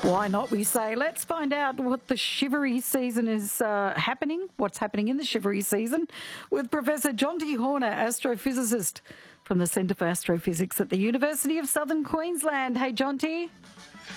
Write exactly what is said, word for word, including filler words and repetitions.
Why not, we say. Let's find out what the shivery season is uh, happening, what's happening in the shivery season, with Professor Jonty Horner, astrophysicist from the Centre for Astrophysics at the University of Southern Queensland. Hey, Jonty.